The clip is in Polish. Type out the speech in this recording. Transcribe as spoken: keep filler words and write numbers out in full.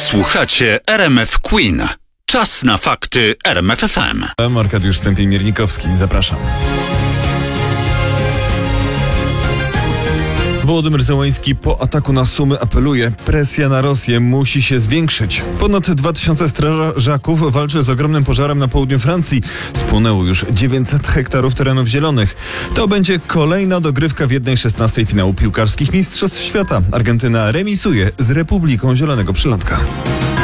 Słuchacie R M F Queen. Czas na fakty R M F F M. Arkadiusz Stępień-Miernikowski, zapraszam. Wołodymyr Zełański po ataku na Sumy apeluje: presja na Rosję musi się zwiększyć. Ponad dwa tysiące strażaków walczy z ogromnym pożarem na południu Francji. Spłonęło już dziewięćset hektarów terenów zielonych. To będzie kolejna dogrywka w jednej szesnastej finału piłkarskich Mistrzostw Świata. Argentyna remisuje z Republiką Zielonego Przylądka.